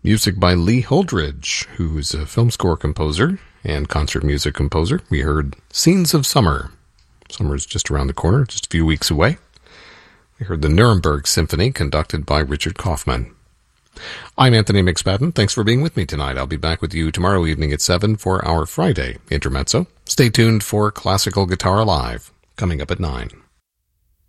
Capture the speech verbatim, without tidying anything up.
Music by Lee Holdridge, who's a film score composer and concert music composer. We heard Scenes of Summer. Summer's just around the corner, just a few weeks away. We heard the Nuremberg Symphony, conducted by Richard Kaufman. I'm Anthony McSpadden. Thanks for being with me tonight. I'll be back with you tomorrow evening at seven for our Friday Intermezzo. Stay tuned for Classical Guitar Live, coming up at nine.